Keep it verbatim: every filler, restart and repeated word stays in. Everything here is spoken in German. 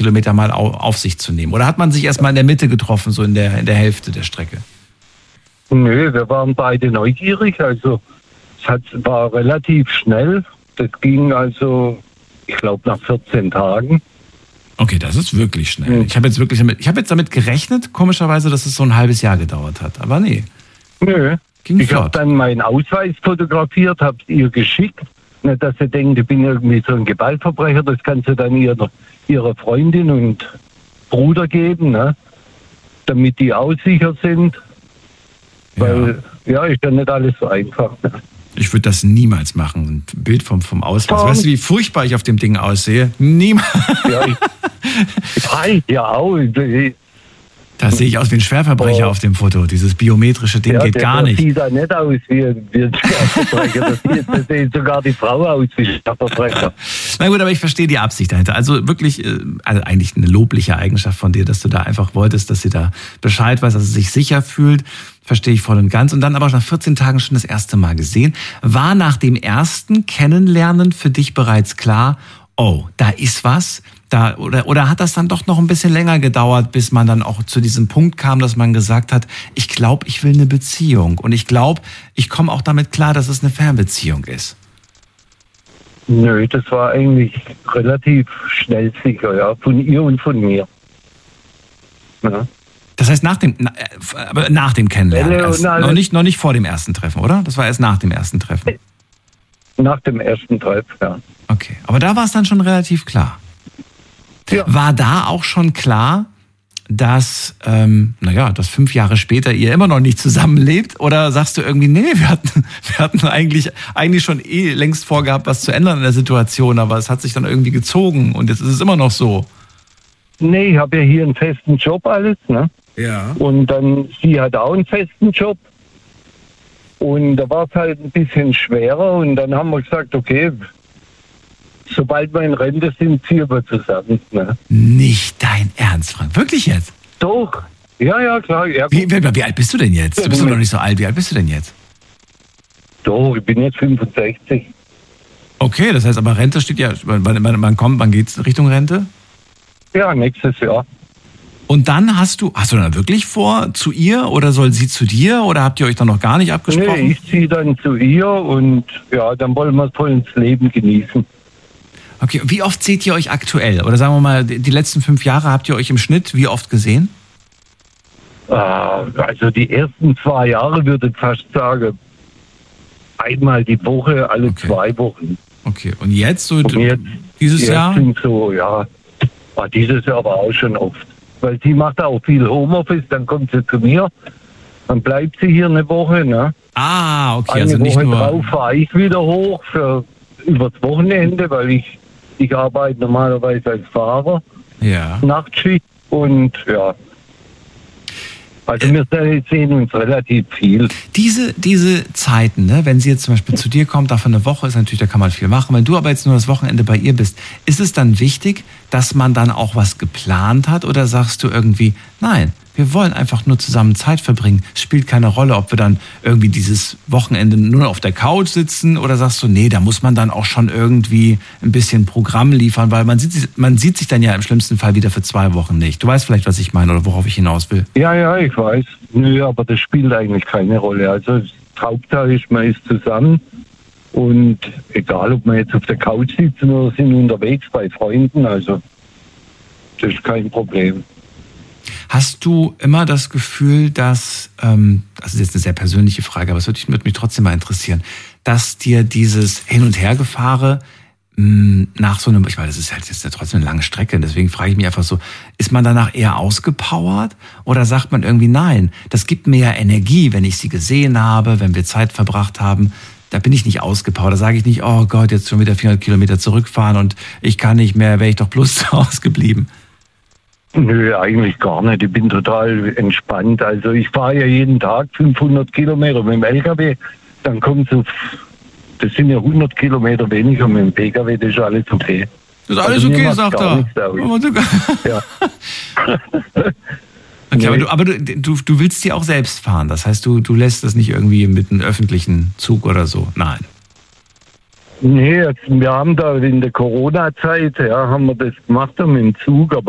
Kilometer mal auf sich zu nehmen? Oder hat man sich erstmal in der Mitte getroffen, so in der, in der Hälfte der Strecke? Nö, wir waren beide neugierig. Also es hat, war relativ schnell. Das ging also, ich glaube, nach vierzehn Tagen. Okay, das ist wirklich schnell. Ich habe jetzt wirklich damit, ich habe jetzt damit gerechnet, komischerweise, dass es so ein halbes Jahr gedauert hat. Aber nee. Nö. Ging ich habe flott. dann meinen Ausweis fotografiert, habe es ihr geschickt. Nicht, dass sie denkt, ich bin irgendwie so ein Gewaltverbrecher. Das kannst du dann ihrer, ihrer Freundin und Bruder geben, ne? Damit die auch sicher sind. Weil, ja, ist ja nicht alles so einfach. Ne? Ich würde das niemals machen. Ein Bild vom, vom Ausweis. Tom. Weißt du, wie furchtbar ich auf dem Ding aussehe? Niemals. Ja, ich, ich weiß ja auch. Ich, Da sehe ich aus wie ein Schwerverbrecher Oh. auf dem Foto. Dieses biometrische Ding ja, geht der, gar der nicht. sieht da nicht aus wie, wie ein Schwerverbrecher. Das sieht, das sieht sogar die Frau aus wie ein Schwerverbrecher. Na gut, aber ich verstehe die Absicht dahinter. Also wirklich, äh, also eigentlich eine lobliche Eigenschaft von dir, dass du da einfach wolltest, dass sie da Bescheid weiß, dass sie sich sicher fühlt. Verstehe ich voll und ganz. Und dann aber nach vierzehn Tagen schon das erste Mal gesehen. War nach dem ersten Kennenlernen für dich bereits klar, oh, da ist was? Da, oder, oder hat das dann doch noch ein bisschen länger gedauert, bis man dann auch zu diesem Punkt kam, dass man gesagt hat, ich glaube, ich will eine Beziehung. Und ich glaube, ich komme auch damit klar, dass es eine Fernbeziehung ist. Nö, das war eigentlich relativ schnell sicher, ja, von ihr und von mir. Ja. Das heißt, nach dem, na, äh, aber nach dem Kennenlernen, Ja, erst, na, noch, nicht, noch nicht vor dem ersten Treffen, oder? Das war erst nach dem ersten Treffen. Nach dem ersten Treff, ja. Okay, aber da war es dann schon relativ klar. Ja. War da auch schon klar, dass, ähm, naja, dass fünf Jahre später ihr immer noch nicht zusammenlebt? Oder sagst du irgendwie, nee, wir hatten, wir hatten eigentlich, eigentlich schon eh längst vorgehabt, was zu ändern in der Situation, aber es hat sich dann irgendwie gezogen und jetzt ist es immer noch so. Nee, ich habe ja hier einen festen Job alles, ne? Ja. Und dann, sie hat auch einen festen Job. Und da war es halt ein bisschen schwerer und dann haben wir gesagt, okay, sobald wir in Rente sind, ziehen wir zusammen. Ne? Nicht dein Ernst, Frank. Wirklich jetzt? Doch. Ja, ja, klar. Ja, Wie, wie, wie alt bist du denn jetzt? Du bist doch noch nicht so alt. Wie alt bist du denn jetzt? Doch, ich bin jetzt fünfundsechzig. Okay, das heißt aber Rente steht ja, wann, wann, wann kommt, wann geht's Richtung Rente? Ja, nächstes Jahr. Und dann hast du, hast du dann wirklich vor, zu ihr oder soll sie zu dir oder habt ihr euch dann noch gar nicht abgesprochen? Nee, ich ziehe dann zu ihr und ja, dann wollen wir voll ins Leben genießen. Okay, wie oft seht ihr euch aktuell? Oder sagen wir mal, die letzten fünf Jahre habt ihr euch im Schnitt wie oft gesehen? Äh, also die ersten zwei Jahre würde ich fast sagen, einmal die Woche, alle Okay. zwei Wochen. Okay, und jetzt so Und jetzt, dieses jetzt Jahr? sind so, ja, ah, dieses Jahr aber auch schon oft. Weil sie macht auch viel Homeoffice, dann kommt sie zu mir, dann bleibt sie hier eine Woche, ne? Ah, okay, Eine also nicht Woche nur... drauf fahre ich wieder hoch für übers Wochenende, weil ich, ich arbeite normalerweise als Fahrer, Ja. Nachtschicht und ja. Also wir sehen uns relativ viel. Diese, diese Zeiten, ne, wenn sie jetzt zum Beispiel zu dir kommt, davon eine Woche ist natürlich, da kann man viel machen. Wenn du aber jetzt nur das Wochenende bei ihr bist, ist es dann wichtig, dass man dann auch was geplant hat oder sagst du irgendwie, nein, wir wollen einfach nur zusammen Zeit verbringen. Es spielt keine Rolle, ob wir dann irgendwie dieses Wochenende nur auf der Couch sitzen oder sagst du, nee, da muss man dann auch schon irgendwie ein bisschen Programm liefern, weil man sieht, sich- man sieht sich dann ja im schlimmsten Fall wieder für zwei Wochen nicht. Du weißt vielleicht, was ich meine oder worauf ich hinaus will. Ja, ja, ich weiß. Nö, aber das spielt eigentlich keine Rolle. Also das Hauptsache ist, man ist zusammen und egal, ob wir jetzt auf der Couch sitzen oder sind unterwegs bei Freunden, also das ist kein Problem. Hast du immer das Gefühl, dass, ähm, das ist jetzt eine sehr persönliche Frage, aber es würde mich, würde mich trotzdem mal interessieren, dass dir dieses Hin- und Hergefahre mh, nach so einem, ich meine, das ist halt jetzt ja trotzdem eine lange Strecke, deswegen frage ich mich einfach so, ist man danach eher ausgepowert oder sagt man irgendwie, nein, das gibt mir ja Energie, wenn ich sie gesehen habe, wenn wir Zeit verbracht haben, da bin ich nicht ausgepowert, da sage ich nicht, oh Gott, jetzt schon wieder vierhundert Kilometer zurückfahren und ich kann nicht mehr, wäre ich doch bloß zu Hause geblieben. Nö, eigentlich gar nicht. Ich bin total entspannt. Also ich fahre ja jeden Tag fünfhundert Kilometer mit dem L K W. Dann kommt so, das sind ja hundert Kilometer weniger mit dem P K W, das ist alles okay. Das ist alles Also mir okay, macht's sagt gar er. nichts aus. Aber du- Ja. Okay, aber, du, aber du, du, du willst die auch selbst fahren. Das heißt, du, du lässt das nicht irgendwie mit einem öffentlichen Zug oder so. Nein. Nee, jetzt, wir haben da in der Corona-Zeit, ja, haben wir das gemacht mit dem Zug, aber